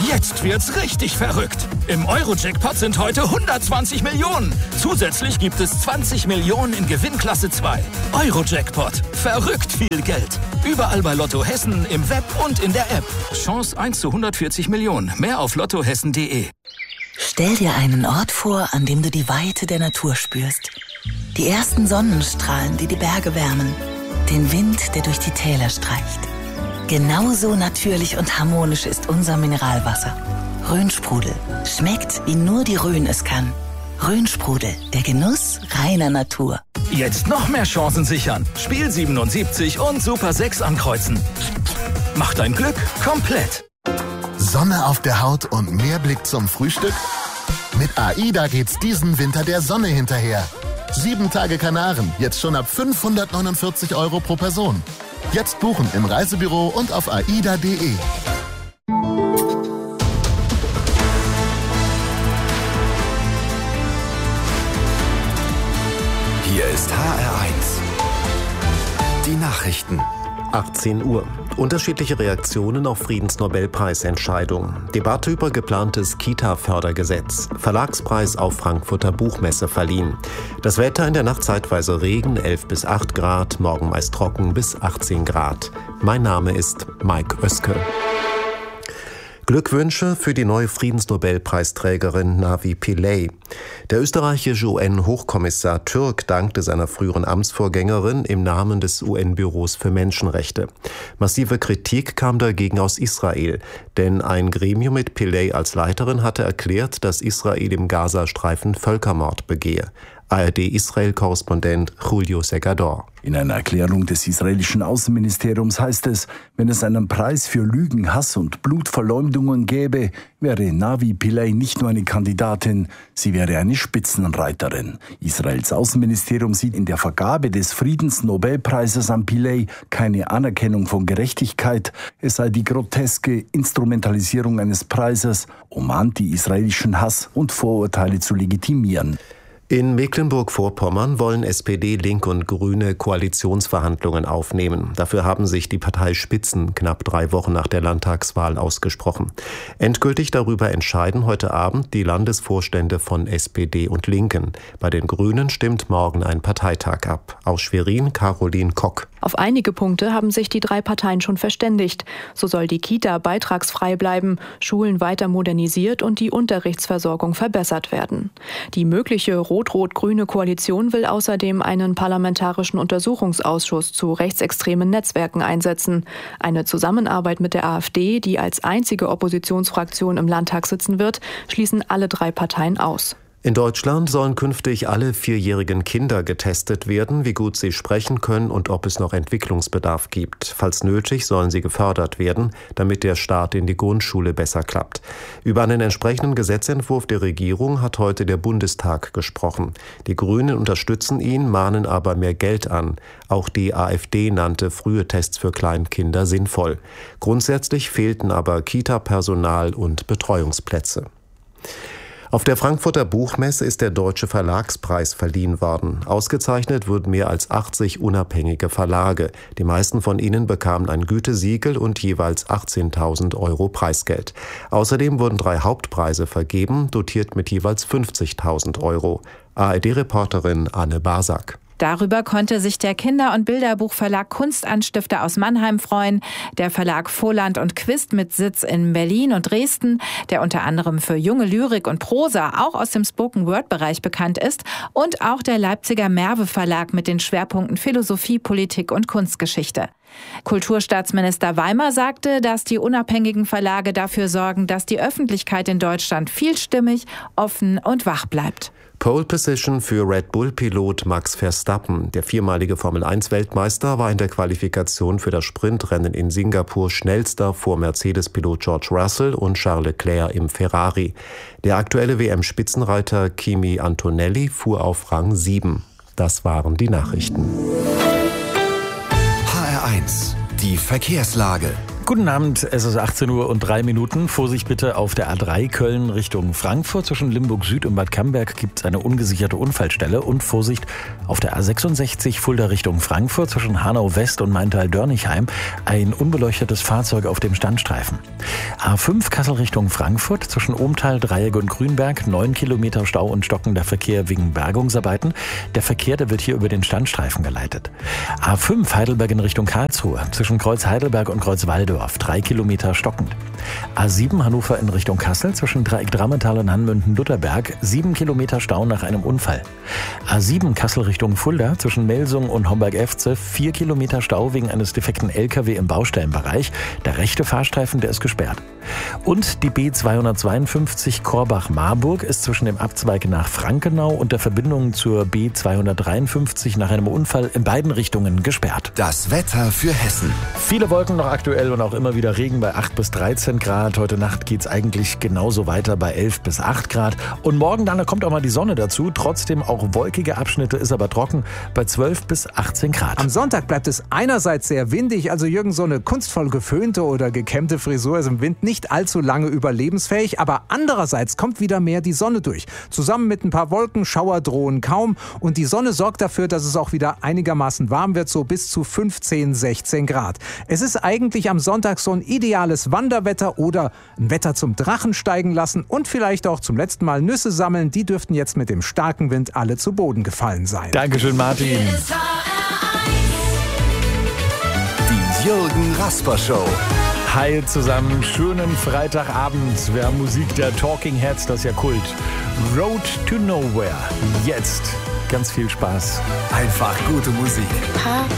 Jetzt wird's richtig verrückt. Im Euro-Jackpot sind heute 120 Millionen. Zusätzlich gibt es 20 Millionen in Gewinnklasse 2. Euro-Jackpot. Verrückt viel Geld. Überall bei Lotto Hessen, im Web und in der App. Chance 1 zu 140 Millionen. Mehr auf lottohessen.de. Stell dir einen Ort vor, an dem du die Weite der Natur spürst. Die ersten Sonnenstrahlen, die die Berge wärmen. Den Wind, der durch die Täler streicht. Genauso natürlich und harmonisch ist unser Mineralwasser. Rhönsprudel. Schmeckt, wie nur die Rhön es kann. Rhönsprudel, der Genuss reiner Natur. Jetzt noch mehr Chancen sichern. Spiel 77 und Super 6 ankreuzen. Mach dein Glück komplett. Sonne auf der Haut und mehr Blick zum Frühstück? Mit AIDA geht's diesen Winter der Sonne hinterher. 7 Tage Kanaren, jetzt schon ab 549 € pro Person. Jetzt buchen im Reisebüro und auf aida.de. Hier ist HR1. Die Nachrichten. 18 Uhr. Unterschiedliche Reaktionen auf Friedensnobelpreisentscheidung. Debatte über geplantes Kita-Fördergesetz. Verlagspreis auf Frankfurter Buchmesse verliehen. Das Wetter in der Nacht zeitweise Regen, 11 bis 8 Grad, morgen meist trocken bis 18 Grad. Mein Name ist Mike Oeske. Glückwünsche für die neue Friedensnobelpreisträgerin Navi Pillay. Der österreichische UN-Hochkommissar Türk dankte seiner früheren Amtsvorgängerin im Namen des UN-Büros für Menschenrechte. Massive Kritik kam dagegen aus Israel, denn ein Gremium mit Pillay als Leiterin hatte erklärt, dass Israel im Gazastreifen Völkermord begehe. ARD-Israel-Korrespondent Julio Segador. In einer Erklärung des israelischen Außenministeriums heißt es, wenn es einen Preis für Lügen, Hass und Blutverleumdungen gäbe, wäre Navi Pillay nicht nur eine Kandidatin, sie wäre eine Spitzenreiterin. Israels Außenministerium sieht in der Vergabe des Friedensnobelpreises an Pillay keine Anerkennung von Gerechtigkeit. Es sei die groteske Instrumentalisierung eines Preises, um anti-israelischen Hass und Vorurteile zu legitimieren. In Mecklenburg-Vorpommern wollen SPD, Link und Grüne Koalitionsverhandlungen aufnehmen. Dafür haben sich die Parteispitzen knapp 3 Wochen nach der Landtagswahl ausgesprochen. Endgültig darüber entscheiden heute Abend die Landesvorstände von SPD und Linken. Bei den Grünen stimmt morgen ein Parteitag ab. Aus Schwerin, Caroline Kock. Auf einige Punkte haben sich die 3 Parteien schon verständigt. So soll die Kita beitragsfrei bleiben, Schulen weiter modernisiert und die Unterrichtsversorgung verbessert werden. Die mögliche rot-rot-grüne Koalition will außerdem einen parlamentarischen Untersuchungsausschuss zu rechtsextremen Netzwerken einsetzen. Eine Zusammenarbeit mit der AfD, die als einzige Oppositionsfraktion im Landtag sitzen wird, schließen alle 3 Parteien aus. In Deutschland sollen künftig alle 4-jährigen Kinder getestet werden, wie gut sie sprechen können und ob es noch Entwicklungsbedarf gibt. Falls nötig, sollen sie gefördert werden, damit der Start in die Grundschule besser klappt. Über einen entsprechenden Gesetzentwurf der Regierung hat heute der Bundestag gesprochen. Die Grünen unterstützen ihn, mahnen aber mehr Geld an. Auch die AfD nannte frühe Tests für Kleinkinder sinnvoll. Grundsätzlich fehlten aber Kita-Personal und Betreuungsplätze. Auf der Frankfurter Buchmesse ist der Deutsche Verlagspreis verliehen worden. Ausgezeichnet wurden mehr als 80 unabhängige Verlage. Die meisten von ihnen bekamen ein Gütesiegel und jeweils 18.000 € Preisgeld. Außerdem wurden 3 Hauptpreise vergeben, dotiert mit jeweils 50.000 €. ARD-Reporterin Anne Basak. Darüber konnte sich der Kinder- und Bilderbuchverlag Kunstanstifter aus Mannheim freuen, der Verlag Voland und Quist mit Sitz in Berlin und Dresden, der unter anderem für junge Lyrik und Prosa auch aus dem Spoken-Word-Bereich bekannt ist, und auch der Leipziger Merve Verlag mit den Schwerpunkten Philosophie, Politik und Kunstgeschichte. Kulturstaatsminister Weimer sagte, dass die unabhängigen Verlage dafür sorgen, dass die Öffentlichkeit in Deutschland vielstimmig, offen und wach bleibt. Pole Position für Red Bull-Pilot Max Verstappen. Der 4-malige Formel-1-Weltmeister war in der Qualifikation für das Sprintrennen in Singapur schnellster vor Mercedes-Pilot George Russell und Charles Leclerc im Ferrari. Der aktuelle WM-Spitzenreiter Kimi Antonelli fuhr auf Rang 7. Das waren die Nachrichten. HR1, die Verkehrslage. Guten Abend, es ist 18:03 Uhr. Vorsicht bitte auf der A3 Köln Richtung Frankfurt. Zwischen Limburg Süd und Bad Camberg gibt es eine ungesicherte Unfallstelle. Und Vorsicht auf der A66 Fulda Richtung Frankfurt. Zwischen Hanau West und Maintal-Dörnigheim ein unbeleuchtetes Fahrzeug auf dem Standstreifen. A5 Kassel Richtung Frankfurt. Zwischen Ohmtal, Dreieck und Grünberg 9 Kilometer Stau und stockender Verkehr wegen Bergungsarbeiten. Der Verkehr, der wird hier über den Standstreifen geleitet. A5 Heidelberg in Richtung Karlsruhe. Zwischen Kreuz Heidelberg und Kreuz Waldorf 3 Kilometer stockend. A7 Hannover in Richtung Kassel. Zwischen Dreieck Drammental und Hanmünden-Lutherberg 7 Kilometer Stau nach einem Unfall. A7 Kassel Richtung Fulda. Zwischen Melsung und Homberg-Efze 4 Kilometer Stau wegen eines defekten LKW im Baustellenbereich. Der rechte Fahrstreifen, der ist gesperrt. Und die B252 Korbach-Marburg ist zwischen dem Abzweig nach Frankenau und der Verbindung zur B253 nach einem Unfall in beiden Richtungen gesperrt. Das Wetter für Hessen. Viele Wolken noch aktuell und auch immer wieder Regen bei 8 bis 13 Grad. Heute Nacht geht es eigentlich genauso weiter bei 11 bis 8 Grad. Und morgen dann kommt auch mal die Sonne dazu. Trotzdem auch wolkige Abschnitte, ist aber trocken bei 12 bis 18 Grad. Am Sonntag bleibt es einerseits sehr windig. Also Jürgen, so eine kunstvoll geföhnte oder gekämmte Frisur ist im Wind nicht allzu lange überlebensfähig. Aber andererseits kommt wieder mehr die Sonne durch. Zusammen mit ein paar Wolken, Schauer drohen kaum. Und die Sonne sorgt dafür, dass es auch wieder einigermaßen warm wird, so bis zu 15, 16 Grad. Es ist eigentlich am Sonntag so ein ideales Wanderwetter oder ein Wetter zum Drachen steigen lassen und vielleicht auch zum letzten Mal Nüsse sammeln. Die dürften jetzt mit dem starken Wind alle zu Boden gefallen sein. Dankeschön, Martin. Die Jürgen Rasper Show. Hi zusammen, schönen Freitagabend. Wir haben Musik der Talking Heads, das ist ja Kult. Road to Nowhere. Jetzt ganz viel Spaß. Einfach gute Musik.